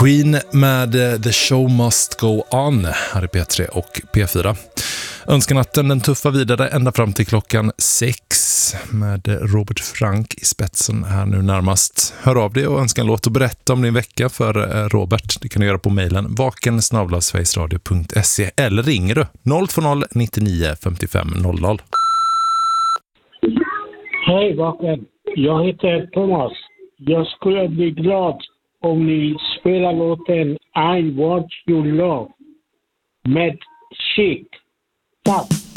Queen med The Show Must Go On här i P3 och P4. Önskanatten den tuffa vidare ända fram till klockan 6 med Robert Frank i spetsen här nu närmast. Hör av dig och önska en låt och berätta om din vecka för Robert. Det kan du göra på mejlen vaken@sverigesradio.se eller ringer du 020 99 55 00. Hej Vaken, jag heter Thomas. Jag skulle bli glad om ni spelar låten I Want Your Love med Chic. Tack!